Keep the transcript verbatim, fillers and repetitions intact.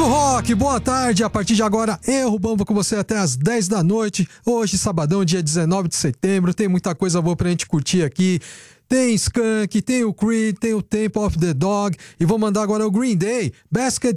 Amigo Rock, boa tarde. A partir de agora, eu, Rubão, vou com você até as dez da noite. Hoje, sabadão, dia dezenove de setembro. Tem muita coisa boa pra gente curtir aqui. Tem Skank, tem o Creed, tem o Temple of the Dog. E vou mandar agora o Green Day, Basket